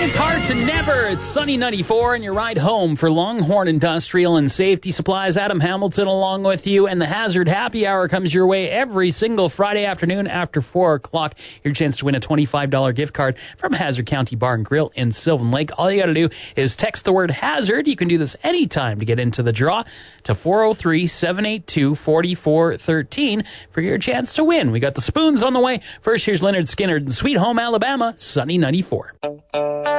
It's hard to never. It's Sunny 94 and your ride home for Longhorn Industrial and Safety Supplies. Adam Hamilton along with you. And the Hazard Happy Hour comes your way every single Friday afternoon after 4 o'clock. Your chance to win a $25 gift card from Hazard County Bar and Grill in Sylvan Lake. All you got to do is text the word Hazard. You can do this anytime to get into the draw to 403-782-4413 for your chance to win. We got the spoons on the way. First, here's Leonard Skinner in Sweet Home, Alabama. Sunny 94.